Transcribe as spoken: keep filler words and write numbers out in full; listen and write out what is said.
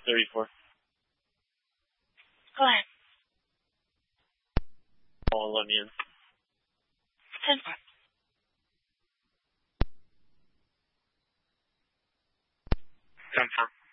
thirty-four. Go ahead. Oh, let me in. ten four. ten four.